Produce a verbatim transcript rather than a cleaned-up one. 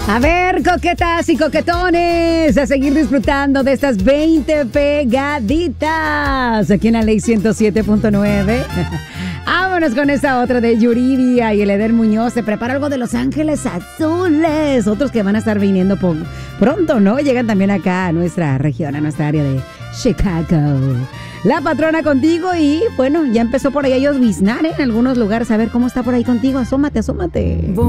A ver, coquetas y coquetones, a seguir disfrutando de estas veinte pegaditas aquí en la Ley ciento siete punto nueve. Vámonos con esta otra de Yuridia y el Eder Muñoz. Se prepara algo de Los Ángeles Azules. Otros que van a estar viniendo por, pronto, ¿no? Llegan también acá a nuestra región, a nuestra área de Chicago. La Patrona contigo y, bueno, ya empezó por ahí a lloviznar, ¿eh? En algunos lugares. A ver cómo está por ahí contigo. Asómate, asómate.